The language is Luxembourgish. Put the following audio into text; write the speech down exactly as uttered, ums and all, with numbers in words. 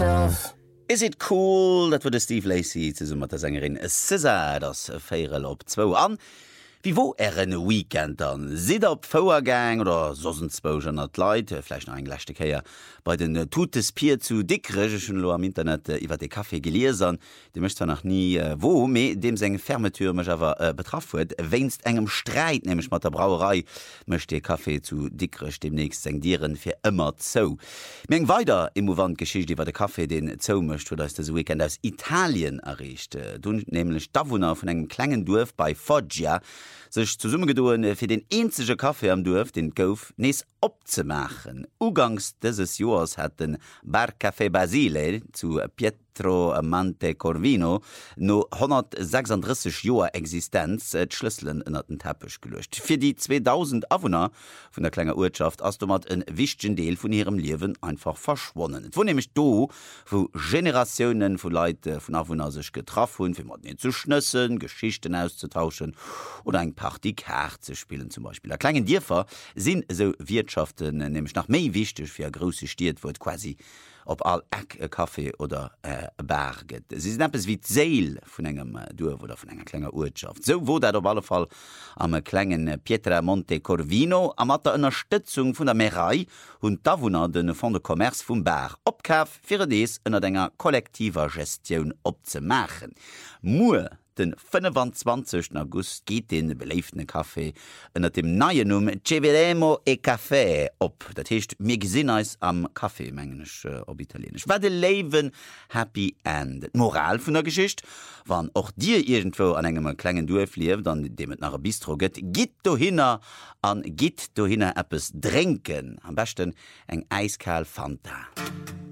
Is it cool, dat wurde Steve Lacy zusammen mit der Sängerin S Z A das Feierel op zwei an. Wie wo er en Weekend an? Seht op Fauergang oder sosensbogen at Leiit, vielleicht noch ein gleichste Keier bei den äh, Tutes Pier zu dickreschen Lo am Internet äh, iwwer de Kaffee gelesen. Die möchte zwar noch nie äh, wo, me dem seng Fermetür mech awer äh, betraff huet. Weinst engem Streit nämlich mat der Brauerei möcht de Kaffee zu dickrech demnächst seng Dieren fir immer zo. Meng weiter im Moment Geschicht iwwer de Kaffee den zo mcht, oder ist das Weekend aus Italien errecht. Du nämlich Davunner von engem klengen Dorf bei Foggia sech zu Summe gedoen fir den enzege Kaffee am Dorf den Gouf nees opzemachen. Ugangs dieses Joers hat den Bar Café Basile zu Pietro Monte Corvino no hundertsechsunddreißig Joer Existenz et Schlüsseln ënner den Teppich gelöscht. Für die zweitausend Awohner von der kleiner Ortschaft ass du mat en wichtigen Deel von ihrem Leben einfach verschwonnen. Wo nämlich do, wo Generationen von Leute von Awohner sich getroffen hun, fir mat zu schnüssen, Geschichten auszutauschen oder ein Party Kart zu spielen zum Beispiel. Der kleinen Dörfer sind so Wirtschaften nämlich nach méi wichtig für große Stiert, wo quasi ob all Eck Kaffee oder äh, Bar geht. Sie sind etwas wie Seel von engem Dorf oder von einer kleinen Ortschaft. So wurde er auf alle Fall am kleinen Pietra Monte Corvino am der Unterstützung von der Meerei und Davunner den Fond de Commerce vom Bar opkauf für dies in einer kollektiver Gestion abzumachen. Mur den fünfundzwanzigsten August geht den beleeften Kaffee unter dem neuen Namen Ceveremo e Café op. Das heißt, mir gesinn eis am Kaffee, englisch äh, ob italienisch. War de Leben Happy End. Die Moral von der Geschichte, wann auch dir irgendwo an einem kleinen Dorf lebt, an dem es nach einem Bistro geht, geht du hin an geht du hin etwas trinken. Am besten ein eiskalt Fanta.